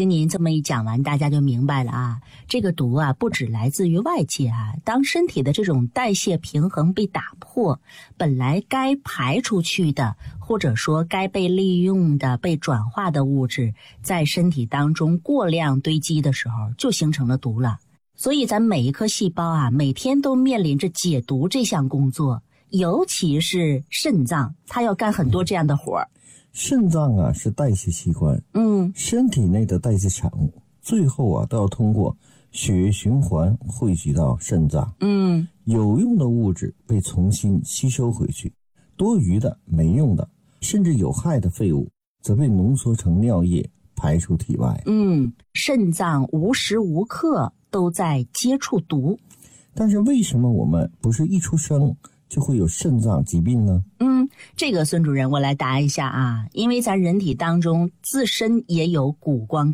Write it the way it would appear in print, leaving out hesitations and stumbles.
听您这么一讲完，大家就明白了啊，这个毒啊不只来自于外界啊，当身体的这种代谢平衡被打破，本来该排出去的，或者说该被利用的、被转化的物质，在身体当中过量堆积的时候，就形成了毒了。所以咱每一颗细胞啊，每天都面临着解毒这项工作，尤其是肾脏，它要干很多这样的活儿。 肾脏啊是代谢器官，身体内的代谢产物最后啊都要通过血液循环汇集到肾脏，有用的物质被重新吸收回去，多余的、没用的甚至有害的废物则被浓缩成尿液排出体外。 肾脏无时无刻都在接触毒。 但是为什么我们不是一出生就会有肾脏疾病呢？ 这个孙主任我来答一下啊，因为咱人体当中自身也有谷胱